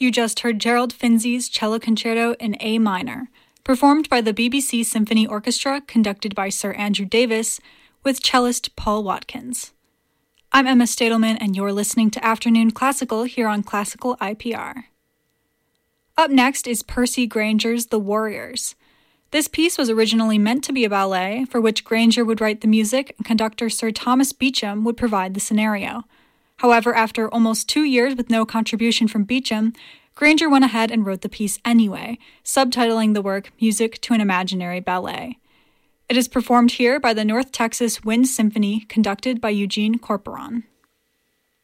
You just heard Gerald Finzi's Cello Concerto in A minor, performed by the BBC Symphony Orchestra, conducted by Sir Andrew Davis, with cellist Paul Watkins. I'm Emma Stadelman, and you're listening to Afternoon Classical here on Classical IPR. Up next is Percy Grainger's The Warriors. This piece was originally meant to be a ballet, for which Grainger would write the music and conductor Sir Thomas Beecham would provide the scenario. However, after almost 2 years with no contribution from Beecham, Grainger went ahead and wrote the piece anyway, subtitling the work Music to an Imaginary Ballet. It is performed here by the North Texas Wind Symphony, conducted by Eugene Corporon.